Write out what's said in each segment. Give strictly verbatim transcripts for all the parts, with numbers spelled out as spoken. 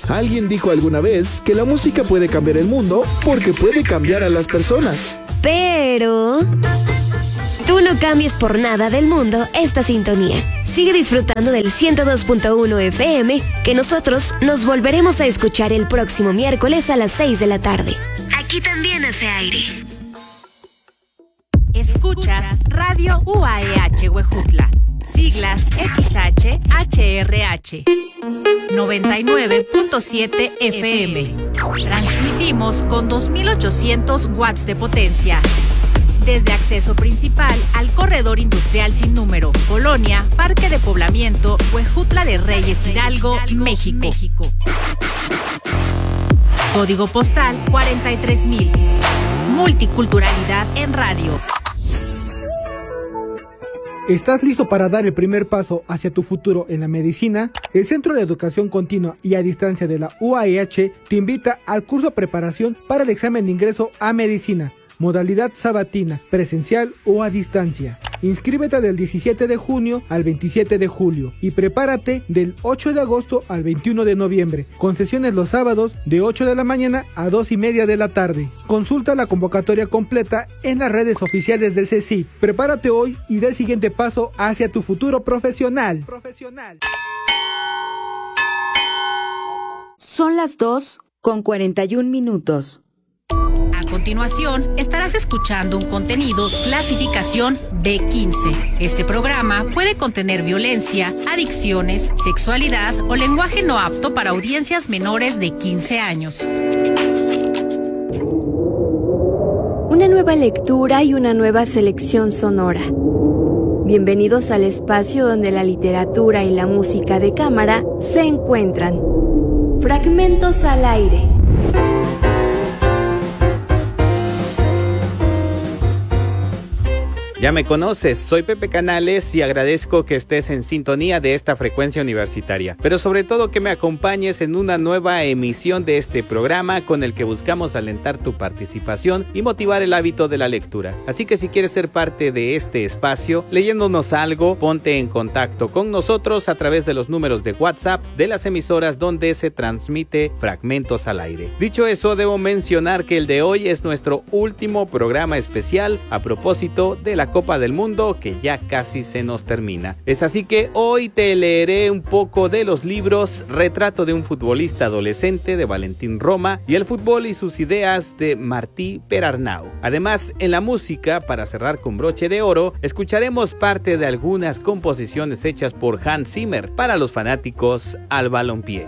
Alguien dijo alguna vez que la música puede cambiar el mundo porque puede cambiar a las personas. Pero tú no cambies por nada del mundo esta sintonía. Sigue disfrutando del ciento dos punto uno F M, que nosotros nos volveremos a escuchar el próximo miércoles a las seis de la tarde. Aquí también hace aire. Escuchas Radio U A E H Huejutla, siglas X H H R H, noventa y nueve punto siete F M. Transmitimos con dos mil ochocientos watts de potencia. Desde acceso principal al corredor industrial sin número, Colonia, Parque de Poblamiento, Huejutla de Reyes, Hidalgo, México. México. Código postal cuarenta y tres mil. Multiculturalidad en radio. ¿Estás listo para dar el primer paso hacia tu futuro en la medicina? El Centro de Educación Continua y a Distancia de la U A E H te invita al curso Preparación para el examen de ingreso a medicina, modalidad sabatina, presencial o a distancia. Inscríbete del diecisiete de junio al veintisiete de julio y prepárate del ocho de agosto al veintiuno de noviembre, con sesiones los sábados de ocho de la mañana a dos y media de la tarde. Consulta la convocatoria completa en las redes oficiales del C E C I T. Prepárate hoy y da el siguiente paso hacia tu futuro profesional. Profesional. Son las dos con cuarenta y un minutos. A continuación, estarás escuchando un contenido clasificación B quince. Este programa puede contener violencia, adicciones, sexualidad o lenguaje no apto para audiencias menores de quince años. Una nueva lectura y una nueva selección sonora. Bienvenidos al espacio donde la literatura y la música de cámara se encuentran. Fragmentos al aire. Ya me conoces, soy Pepe Canales y agradezco que estés en sintonía de esta frecuencia universitaria, pero sobre todo que me acompañes en una nueva emisión de este programa con el que buscamos alentar tu participación y motivar el hábito de la lectura. Así que si quieres ser parte de este espacio, leyéndonos algo, ponte en contacto con nosotros a través de los números de WhatsApp de las emisoras donde se transmite Fragmentos al Aire. Dicho eso, debo mencionar que el de hoy es nuestro último programa especial a propósito de la Copa del Mundo, que ya casi se nos termina. Es así que hoy te leeré un poco de los libros Retrato de un futbolista adolescente de Valentín Roma y El fútbol y sus ideas de Martí Perarnau. Además, en la música, para cerrar con broche de oro, escucharemos parte de algunas composiciones hechas por Hans Zimmer para los fanáticos al balompié.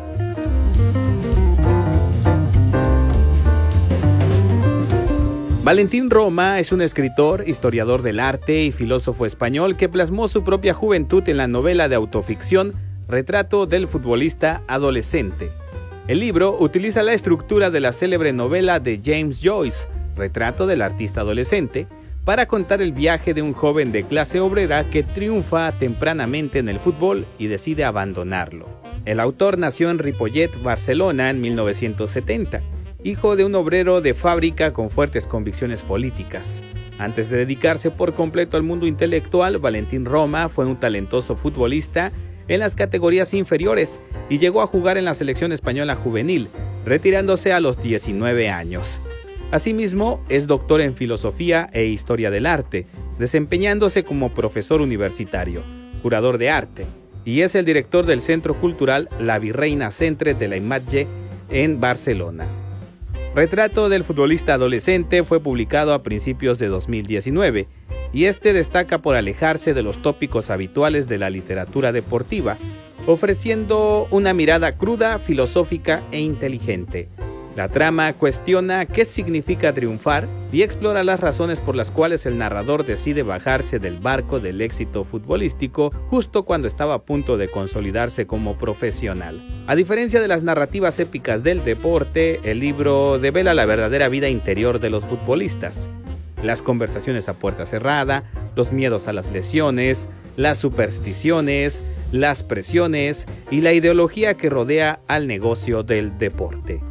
Valentín Roma es un escritor, historiador del arte y filósofo español que plasmó su propia juventud en la novela de autoficción Retrato del futbolista adolescente. El libro utiliza la estructura de la célebre novela de James Joyce, Retrato del artista adolescente, para contar el viaje de un joven de clase obrera que triunfa tempranamente en el fútbol y decide abandonarlo. El autor nació en Ripollet, Barcelona, en mil novecientos setenta. Hijo de un obrero de fábrica con fuertes convicciones políticas. Antes de dedicarse por completo al mundo intelectual, Valentín Roma fue un talentoso futbolista en las categorías inferiores y llegó a jugar en la selección española juvenil, retirándose a los diecinueve años. Asimismo, es doctor en filosofía e historia del arte, desempeñándose como profesor universitario, curador de arte, y es el director del Centro Cultural La Virreina Centre de la Imatge en Barcelona. Retrato del futbolista adolescente fue publicado a principios de dos mil diecinueve y este destaca por alejarse de los tópicos habituales de la literatura deportiva, ofreciendo una mirada cruda, filosófica e inteligente. La trama cuestiona qué significa triunfar y explora las razones por las cuales el narrador decide bajarse del barco del éxito futbolístico justo cuando estaba a punto de consolidarse como profesional. A diferencia de las narrativas épicas del deporte, el libro devela la verdadera vida interior de los futbolistas. Las conversaciones a puerta cerrada, los miedos a las lesiones, las supersticiones, las presiones y la ideología que rodea al negocio del deporte.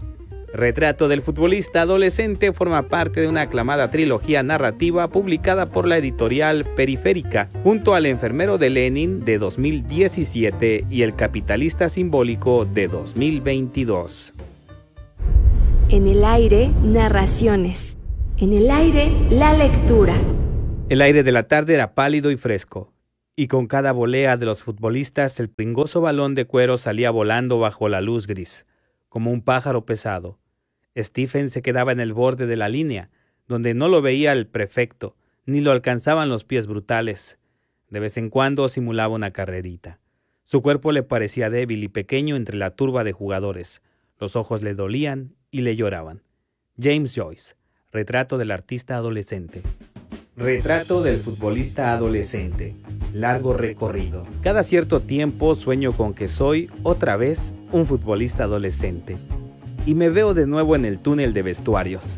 Retrato del futbolista adolescente forma parte de una aclamada trilogía narrativa publicada por la editorial Periférica, junto al enfermero de Lenin de dos mil diecisiete y el capitalista simbólico de dos mil veintidós. En el aire, narraciones. En el aire, la lectura. El aire de la tarde era pálido y fresco, y con cada volea de los futbolistas el pringoso balón de cuero salía volando bajo la luz gris, como un pájaro pesado. Stephen se quedaba en el borde de la línea, donde no lo veía el prefecto, ni lo alcanzaban los pies brutales. De vez en cuando simulaba una carrerita. Su cuerpo le parecía débil y pequeño entre la turba de jugadores. Los ojos le dolían y le lloraban. James Joyce, retrato del artista adolescente. Retrato del futbolista adolescente. Largo recorrido. Cada cierto tiempo sueño con que soy, otra vez, un futbolista adolescente. Y me veo de nuevo en el túnel de vestuarios,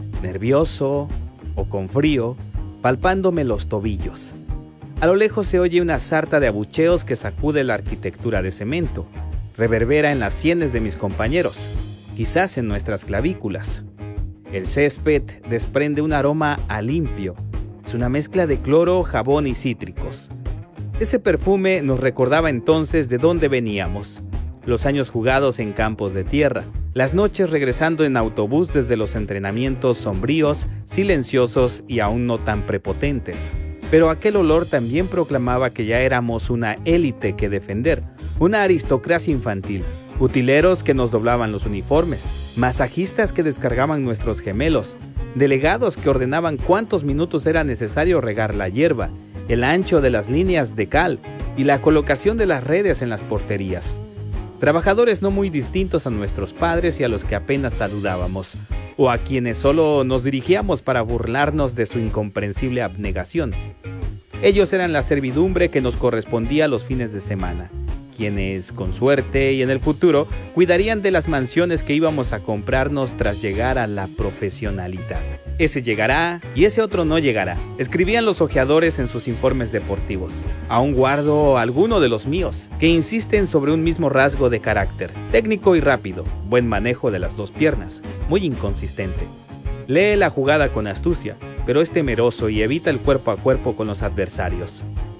nervioso o con frío, palpándome los tobillos. A lo lejos se oye una sarta de abucheos que sacude la arquitectura de cemento, reverbera en las sienes de mis compañeros, quizás en nuestras clavículas. El césped desprende un aroma a limpio, es una mezcla de cloro, jabón y cítricos. Ese perfume nos recordaba entonces de dónde veníamos, los años jugados en campos de tierra, las noches regresando en autobús desde los entrenamientos sombríos, silenciosos y aún no tan prepotentes. Pero aquel olor también proclamaba que ya éramos una élite que defender, una aristocracia infantil, utileros que nos doblaban los uniformes, masajistas que descargaban nuestros gemelos, delegados que ordenaban cuántos minutos era necesario regar la hierba, el ancho de las líneas de cal y la colocación de las redes en las porterías. Trabajadores no muy distintos a nuestros padres y a los que apenas saludábamos, o a quienes solo nos dirigíamos para burlarnos de su incomprensible abnegación. Ellos eran la servidumbre que nos correspondía los fines de semana, quienes, con suerte y en el futuro, cuidarían de las mansiones que íbamos a comprarnos tras llegar a la profesionalidad. Ese llegará y ese otro no llegará, escribían los ojeadores en sus informes deportivos. Aún guardo alguno de los míos, que insisten sobre un mismo rasgo de carácter, técnico y rápido, buen manejo de las dos piernas, muy inconsistente. Lee la jugada con astucia, pero es temeroso y evita el cuerpo a cuerpo con los adversarios.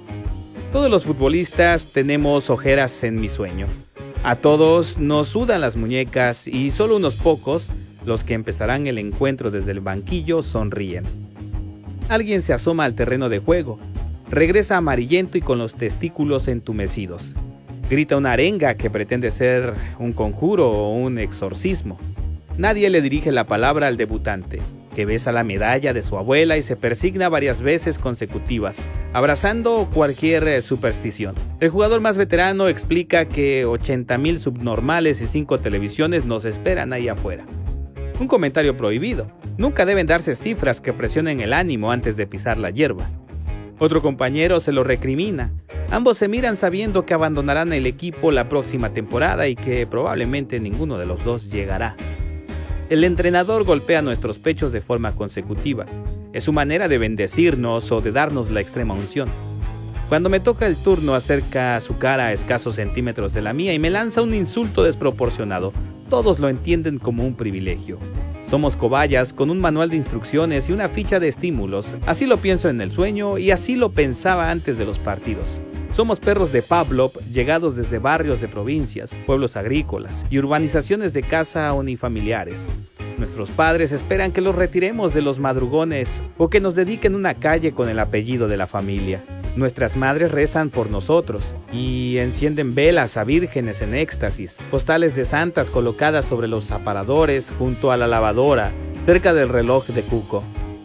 Todos los futbolistas tenemos ojeras en mi sueño. A todos nos sudan las muñecas y solo unos pocos, los que empezarán el encuentro desde el banquillo, sonríen. Alguien se asoma al terreno de juego, regresa amarillento y con los testículos entumecidos. Grita una arenga que pretende ser un conjuro o un exorcismo. Nadie le dirige la palabra al debutante, que besa la medalla de su abuela y se persigna varias veces consecutivas, abrazando cualquier superstición. El jugador más veterano explica que ochenta mil subnormales y cinco televisiones nos esperan ahí afuera. Un comentario prohibido. Nunca deben darse cifras que presionen el ánimo antes de pisar la hierba. Otro compañero se lo recrimina. Ambos se miran sabiendo que abandonarán el equipo la próxima temporada y que probablemente ninguno de los dos llegará. El entrenador golpea nuestros pechos de forma consecutiva. Es su manera de bendecirnos o de darnos la extrema unción. Cuando me toca el turno, acerca su cara a escasos centímetros de la mía y me lanza un insulto desproporcionado. Todos lo entienden como un privilegio. Somos cobayas con un manual de instrucciones y una ficha de estímulos. Así lo pienso en el sueño y así lo pensaba antes de los partidos. Somos perros de Pavlov llegados desde barrios de provincias, pueblos agrícolas y urbanizaciones de casa unifamiliares. Nuestros padres esperan que los retiremos de los madrugones o que nos dediquen una calle con el apellido de la familia. Nuestras madres rezan por nosotros y encienden velas a vírgenes en éxtasis, postales de santas colocadas sobre los aparadores junto a la lavadora, cerca del reloj de cuco.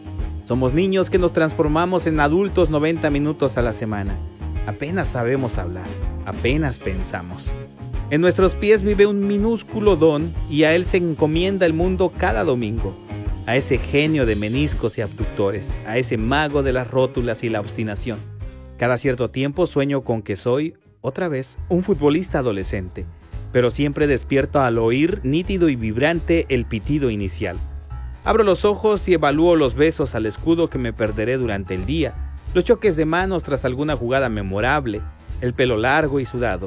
Somos niños que nos transformamos en adultos noventa minutos a la semana. Apenas sabemos hablar, apenas pensamos. En nuestros pies vive un minúsculo don y a él se encomienda el mundo cada domingo. A ese genio de meniscos y abductores, a ese mago de las rótulas y la obstinación. Cada cierto tiempo sueño con que soy, otra vez, un futbolista adolescente, pero siempre despierto al oír nítido y vibrante el pitido inicial. Abro los ojos y evalúo los besos al escudo que me perderé durante el día, los choques de manos tras alguna jugada memorable, el pelo largo y sudado,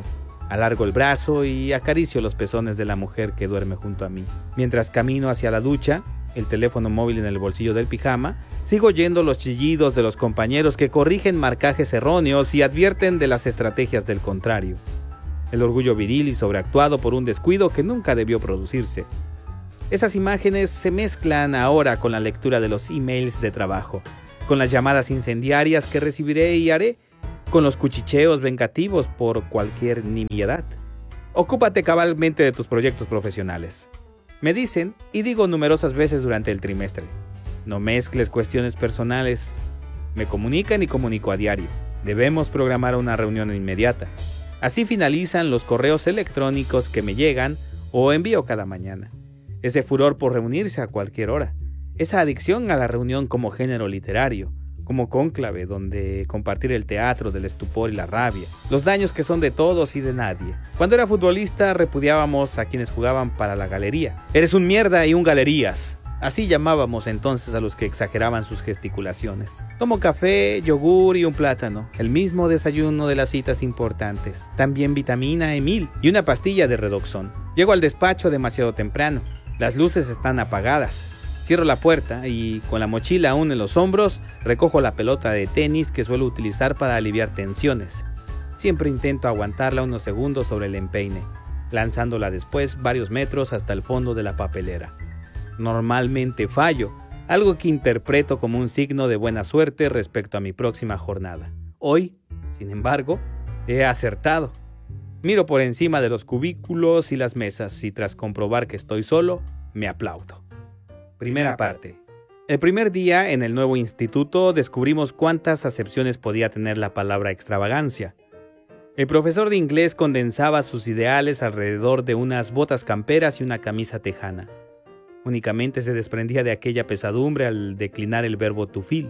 Alargo el brazo y acaricio los pezones de la mujer que duerme junto a mí. Mientras camino hacia la ducha, el teléfono móvil en el bolsillo del pijama, sigo oyendo los chillidos de los compañeros que corrigen marcajes erróneos y advierten de las estrategias del contrario. El orgullo viril y sobreactuado por un descuido que nunca debió producirse. Esas imágenes se mezclan ahora con la lectura de los emails de trabajo, con las llamadas incendiarias que recibiré y haré, con los cuchicheos vengativos por cualquier nimiedad. Ocúpate cabalmente de tus proyectos profesionales. Me dicen, y digo numerosas veces durante el trimestre, no mezcles cuestiones personales. Me comunican y comunico a diario. Debemos programar una reunión inmediata. Así finalizan los correos electrónicos que me llegan o envío cada mañana. Ese furor por reunirse a cualquier hora. Esa adicción a la reunión como género literario, como cónclave donde compartir el teatro del estupor y la rabia, los daños que son de todos y de nadie. Cuando era futbolista repudiábamos a quienes jugaban para la galería. Eres un mierda y un galerías. Así llamábamos entonces a los que exageraban sus gesticulaciones. Tomo café, yogur y un plátano, el mismo desayuno de las citas importantes, también vitamina E mil y una pastilla de Redoxon. Llego al despacho demasiado temprano, las luces están apagadas. Cierro la puerta y, con la mochila aún en los hombros, recojo la pelota de tenis que suelo utilizar para aliviar tensiones. Siempre intento aguantarla unos segundos sobre el empeine, lanzándola después varios metros hasta el fondo de la papelera. Normalmente fallo, algo que interpreto como un signo de buena suerte respecto a mi próxima jornada. Hoy, sin embargo, he acertado. Miro por encima de los cubículos y las mesas y, tras comprobar que estoy solo, me aplaudo. Primera parte. El primer día en el nuevo instituto descubrimos cuántas acepciones podía tener la palabra extravagancia. El profesor de inglés condensaba sus ideales alrededor de unas botas camperas y una camisa tejana. Únicamente se desprendía de aquella pesadumbre al declinar el verbo to feel.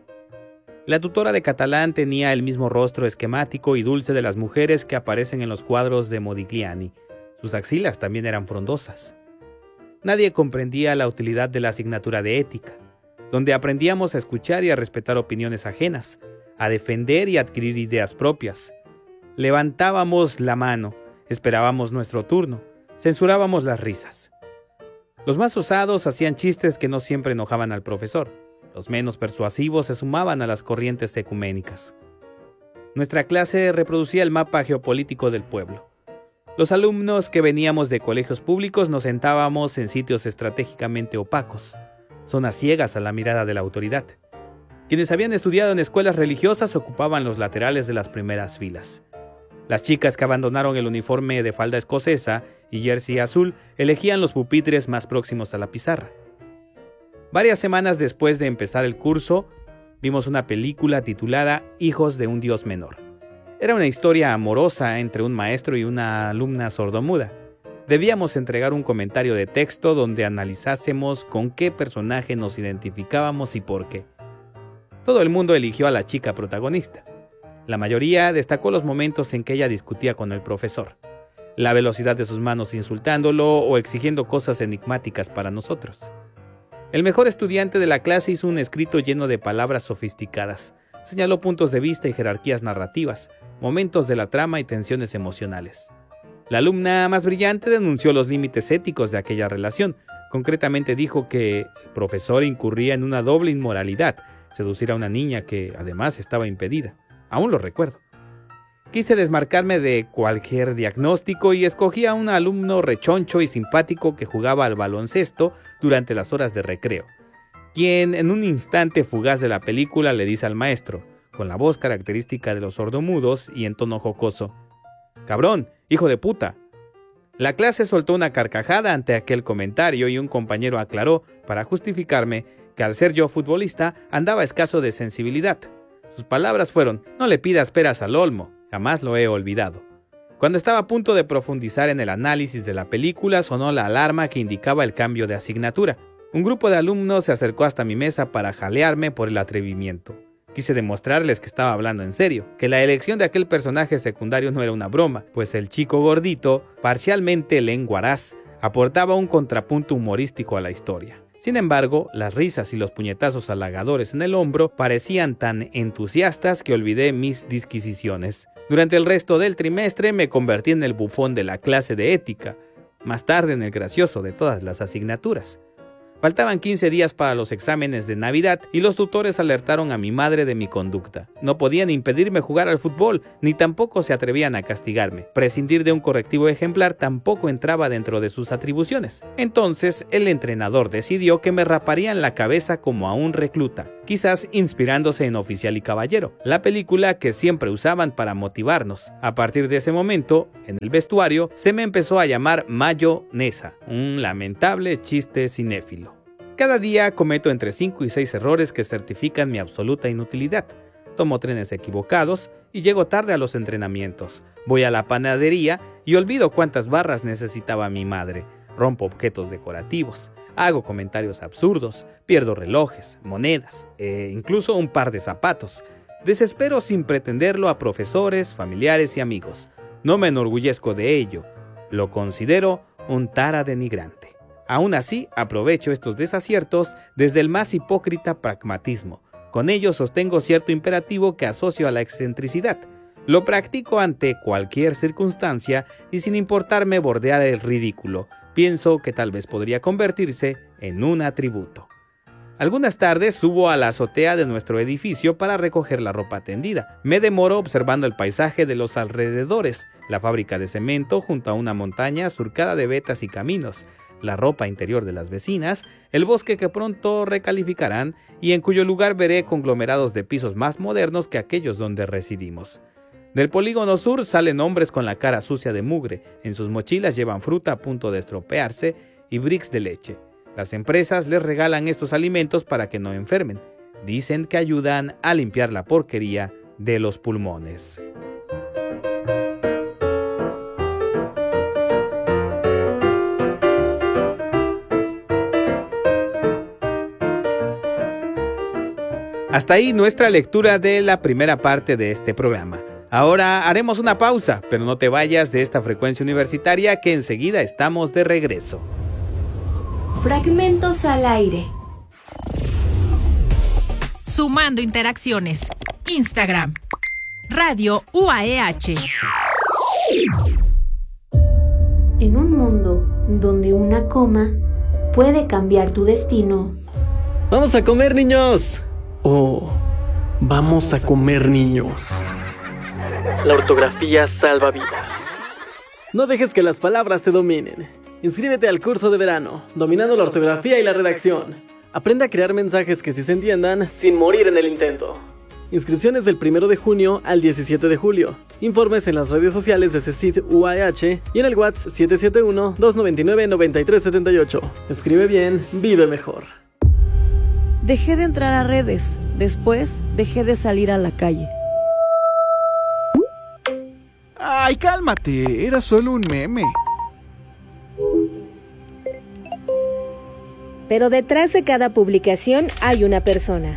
La tutora de catalán tenía el mismo rostro esquemático y dulce de las mujeres que aparecen en los cuadros de Modigliani. Sus axilas también eran frondosas. Nadie comprendía la utilidad de la asignatura de ética, donde aprendíamos a escuchar y a respetar opiniones ajenas, a defender y adquirir ideas propias. Levantábamos la mano, esperábamos nuestro turno, censurábamos las risas. Los más osados hacían chistes que no siempre enojaban al profesor. Los menos persuasivos se sumaban a las corrientes ecuménicas. Nuestra clase reproducía el mapa geopolítico del pueblo. Los alumnos que veníamos de colegios públicos nos sentábamos en sitios estratégicamente opacos, zonas ciegas a la mirada de la autoridad. Quienes habían estudiado en escuelas religiosas ocupaban los laterales de las primeras filas. Las chicas que abandonaron el uniforme de falda escocesa y jersey azul elegían los pupitres más próximos a la pizarra. Varias semanas después de empezar el curso, vimos una película titulada Hijos de un Dios Menor. Era una historia amorosa entre un maestro y una alumna sordomuda. Debíamos entregar un comentario de texto donde analizásemos con qué personaje nos identificábamos y por qué. Todo el mundo eligió a la chica protagonista. La mayoría destacó los momentos en que ella discutía con el profesor, la velocidad de sus manos insultándolo o exigiendo cosas enigmáticas para nosotros. El mejor estudiante de la clase hizo un escrito lleno de palabras sofisticadas. Señaló puntos de vista y jerarquías narrativas, momentos de la trama y tensiones emocionales. La alumna más brillante denunció los límites éticos de aquella relación. Concretamente dijo que el profesor incurría en una doble inmoralidad, seducir a una niña que además estaba impedida. Aún lo recuerdo. Quise desmarcarme de cualquier diagnóstico y escogí a un alumno rechoncho y simpático que jugaba al baloncesto durante las horas de recreo, quien en un instante fugaz de la película le dice al maestro, con la voz característica de los sordomudos y en tono jocoso: «¡Cabrón, hijo de puta!». La clase soltó una carcajada ante aquel comentario y un compañero aclaró, para justificarme, que al ser yo futbolista andaba escaso de sensibilidad. Sus palabras fueron: «No le pidas peras al olmo». Jamás lo he olvidado. Cuando estaba a punto de profundizar en el análisis de la película, sonó la alarma que indicaba el cambio de asignatura. Un grupo de alumnos se acercó hasta mi mesa para jalearme por el atrevimiento. Quise demostrarles que estaba hablando en serio, que la elección de aquel personaje secundario no era una broma, pues el chico gordito, parcialmente lenguaraz, aportaba un contrapunto humorístico a la historia. Sin embargo, las risas y los puñetazos halagadores en el hombro parecían tan entusiastas que olvidé mis disquisiciones. Durante el resto del trimestre me convertí en el bufón de la clase de ética, más tarde en el gracioso de todas las asignaturas. Faltaban quince días para los exámenes de Navidad y los tutores alertaron a mi madre de mi conducta. No podían impedirme jugar al fútbol, ni tampoco se atrevían a castigarme. Prescindir de un correctivo ejemplar tampoco entraba dentro de sus atribuciones. Entonces, el entrenador decidió que me raparían la cabeza como a un recluta, quizás inspirándose en Oficial y Caballero, la película que siempre usaban para motivarnos. A partir de ese momento, en el vestuario, se me empezó a llamar Mayonesa, un lamentable chiste cinéfilo. Cada día cometo entre cinco y seis errores que certifican mi absoluta inutilidad. Tomo trenes equivocados y llego tarde a los entrenamientos. Voy a la panadería y olvido cuántas barras necesitaba mi madre. Rompo objetos decorativos. Hago comentarios absurdos. Pierdo relojes, monedas e incluso un par de zapatos. Desespero sin pretenderlo a profesores, familiares y amigos. No me enorgullezco de ello. Lo considero un tara denigrante. Aún así, aprovecho estos desaciertos desde el más hipócrita pragmatismo. Con ello sostengo cierto imperativo que asocio a la excentricidad. Lo practico ante cualquier circunstancia y sin importarme bordear el ridículo. Pienso que tal vez podría convertirse en un atributo. Algunas tardes subo a la azotea de nuestro edificio para recoger la ropa tendida. Me demoro observando el paisaje de los alrededores, la fábrica de cemento junto a una montaña surcada de vetas y caminos, la ropa interior de las vecinas, el bosque que pronto recalificarán y en cuyo lugar veré conglomerados de pisos más modernos que aquellos donde residimos. Del polígono sur salen hombres con la cara sucia de mugre, en sus mochilas llevan fruta a punto de estropearse y bricks de leche. Las empresas les regalan estos alimentos para que no enfermen. Dicen que ayudan a limpiar la porquería de los pulmones. Hasta ahí nuestra lectura de la primera parte de este programa. Ahora haremos una pausa, pero no te vayas de esta frecuencia universitaria que enseguida estamos de regreso. Fragmentos al aire. Sumando interacciones. Instagram. Radio U A E H. En un mundo donde una coma puede cambiar tu destino. ¡Vamos a comer, niños! Oh, vamos a comer, niños. La ortografía salva vidas. No dejes que las palabras te dominen. Inscríbete al curso de verano, dominando la ortografía y la redacción. Aprende a crear mensajes que sí se entiendan sin morir en el intento. Inscripciones del primero de junio al diecisiete de julio. Informes en las redes sociales de CECID U A E H y en el WhatsApp siete siete uno, dos nueve nueve, nueve tres siete ocho. Escribe bien, vive mejor. Dejé de entrar a redes, después dejé de salir a la calle. Ay, cálmate, era solo un meme. Pero detrás de cada publicación hay una persona.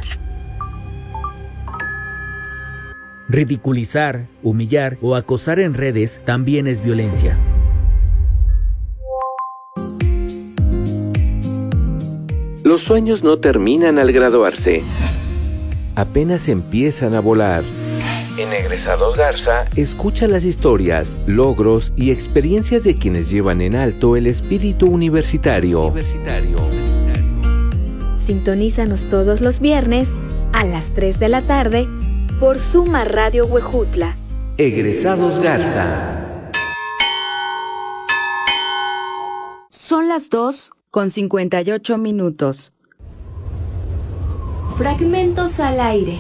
Ridiculizar, humillar o acosar en redes también es violencia. Los sueños no terminan al graduarse, apenas empiezan a volar. En Egresados Garza, escucha las historias, logros y experiencias de quienes llevan en alto el espíritu universitario. universitario. Sintonízanos todos los viernes a las tres de la tarde por Suma Radio Huejutla. Egresados Garza. Son las dos con cincuenta y ocho minutos. Fragmentos al aire.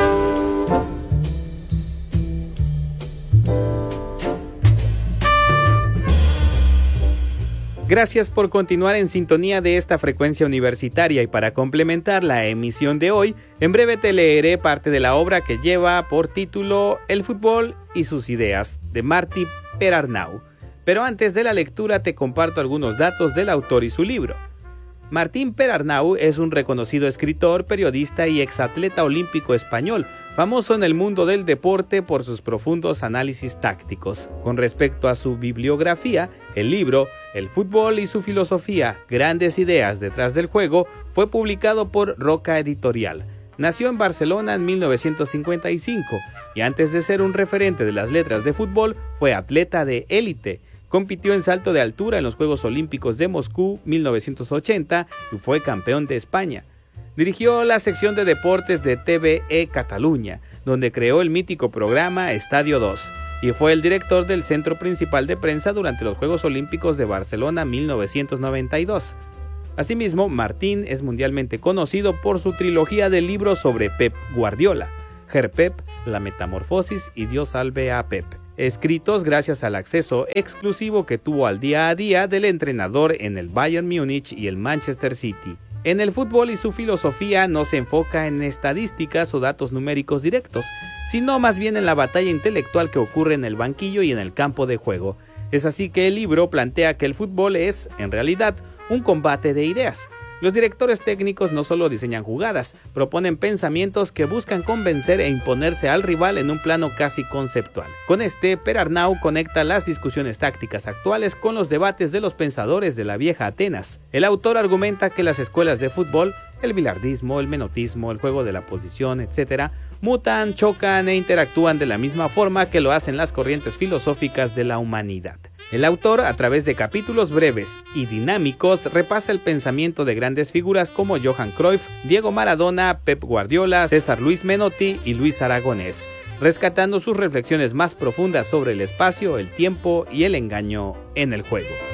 Gracias por continuar en sintonía de esta frecuencia universitaria y para complementar la emisión de hoy, en breve te leeré parte de la obra que lleva por título El fútbol y sus ideas, de Martí Perarnau. Pero antes de la lectura te comparto algunos datos del autor y su libro. Martín Perarnau es un reconocido escritor, periodista y exatleta olímpico español, famoso en el mundo del deporte por sus profundos análisis tácticos. Con respecto a su bibliografía, el libro El fútbol y su filosofía, grandes ideas detrás del juego, fue publicado por Roca Editorial. Nació en Barcelona en mil novecientos cincuenta y cinco y antes de ser un referente de las letras de fútbol, fue atleta de élite. Compitió en salto de altura en los Juegos Olímpicos de Moscú mil novecientos ochenta y fue campeón de España. Dirigió la sección de deportes de T V E Cataluña, donde creó el mítico programa Estadio dos, y fue el director del Centro Principal de Prensa durante los Juegos Olímpicos de Barcelona mil novecientos noventa y dos. Asimismo, Martín es mundialmente conocido por su trilogía de libros sobre Pep Guardiola, Her Pep, La Metamorfosis y Dios salve a Pep, escritos gracias al acceso exclusivo que tuvo al día a día del entrenador en el Bayern Múnich y el Manchester City. En el fútbol y su filosofía no se enfoca en estadísticas o datos numéricos directos, sino más bien en la batalla intelectual que ocurre en el banquillo y en el campo de juego. Es así que el libro plantea que el fútbol es, en realidad, un combate de ideas. Los directores técnicos no solo diseñan jugadas, proponen pensamientos que buscan convencer e imponerse al rival en un plano casi conceptual. Con este, Per Arnau conecta las discusiones tácticas actuales con los debates de los pensadores de la vieja Atenas. El autor argumenta que las escuelas de fútbol, el bilardismo, el menotismo, el juego de la posición, etcétera, mutan, chocan e interactúan de la misma forma que lo hacen las corrientes filosóficas de la humanidad. El autor, a través de capítulos breves y dinámicos, repasa el pensamiento de grandes figuras como Johan Cruyff, Diego Maradona, Pep Guardiola, César Luis Menotti y Luis Aragonés, rescatando sus reflexiones más profundas sobre el espacio, el tiempo y el engaño en el juego.